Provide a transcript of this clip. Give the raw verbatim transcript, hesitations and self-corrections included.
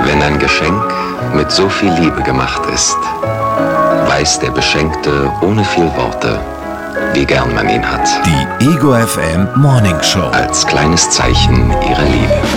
Wenn ein Geschenk mit so viel Liebe gemacht ist, weiß der Beschenkte ohne viel Worte, wie gern man ihn hat. Die Ego F M Morning Show. Als kleines Zeichen ihrer Liebe.